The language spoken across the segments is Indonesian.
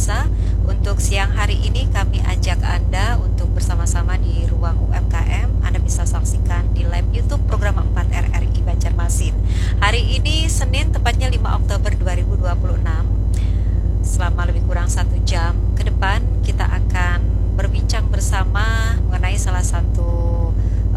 biasa. Untuk siang hari ini kami ajak Anda untuk bersama-sama di ruang UMKM. Anda bisa saksikan di live YouTube program 4 RRI Banjarmasin. Hari ini Senin, tepatnya 5 Oktober 2026. Selama lebih kurang 1 jam ke depan kita akan berbincang bersama mengenai salah satu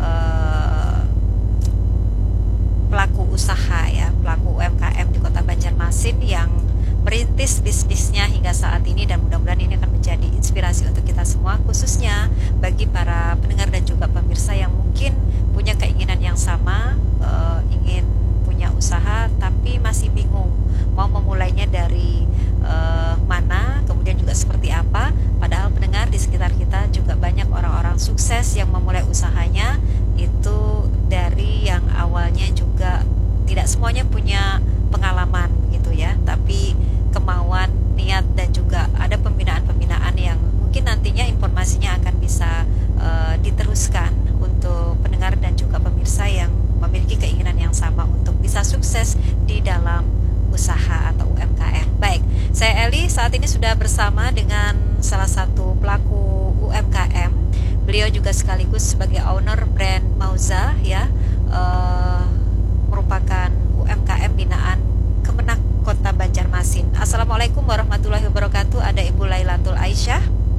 pelaku usaha ya, pelaku UMKM di Kota Banjarmasin yang merintis bisnisnya hingga saat ini, dan mudah-mudahan ini akan menjadi inspirasi untuk kita semua, khususnya bagi para pendengar dan juga pemirsa yang mungkin punya keinginan yang sama, ingin punya usaha tapi masih bingung mau memulainya dari mana, kemudian juga seperti apa. Padahal pendengar, di sekitar kita juga banyak orang-orang sukses yang memulai usahanya itu dari yang awalnya juga tidak semuanya punya pengalaman gitu ya, tapi kemauan, niat, dan juga ada pembinaan-pembinaan yang mungkin nantinya informasinya akan bisa diteruskan untuk pendengar dan juga pemirsa yang memiliki keinginan yang sama untuk bisa sukses di dalam usaha atau UMKM. Baik, saya Eli saat ini sudah bersama dengan salah satu pelaku UMKM. Beliau juga sekaligus sebagai owner brand Mauza ya, merupakan UMKM binaan Kemenak Kota Banjarmasin. Assalamualaikum warahmatullahi wabarakatuh. Ada Ibu Lailatul Aisyah.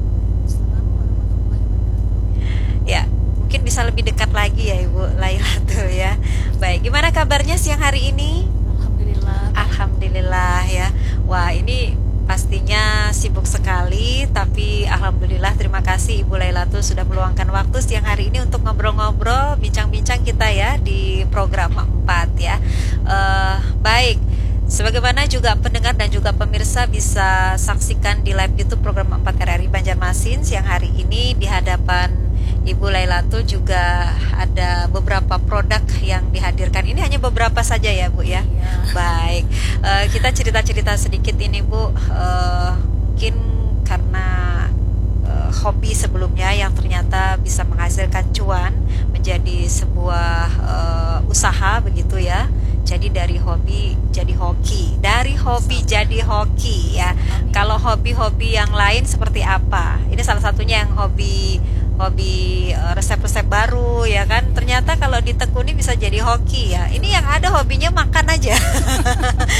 Ya, mungkin bisa lebih dekat lagi ya Ibu Lailatul ya. Baik, gimana kabarnya siang hari ini? Alhamdulillah ya. Wah, ini pastinya sibuk sekali, tapi alhamdulillah, terima kasih Ibu Lailatul sudah meluangkan waktu siang hari ini untuk ngobrol-ngobrol, bincang-bincang kita ya di program 4 ya. Baik, sebagaimana juga pendengar dan juga pemirsa bisa saksikan di live YouTube program 4 RRI Banjarmasin siang hari ini, di hadapan Ibu Lailatul juga ada beberapa produk yang dihadirkan. Ini hanya beberapa saja ya Bu ya. Iya. Baik, kita cerita-cerita sedikit ini Bu. Mungkin karena hobi sebelumnya yang ternyata bisa menghasilkan cuan menjadi sebuah usaha begitu ya. Jadi dari hobi jadi hoki, dari hobi jadi hoki ya. Amin. Kalau hobi-hobi yang lain seperti apa? Ini salah satunya yang hobi resep-resep baru ya kan, ternyata kalau ditekuni bisa jadi hoki ya. Ini yang ada hobinya makan aja.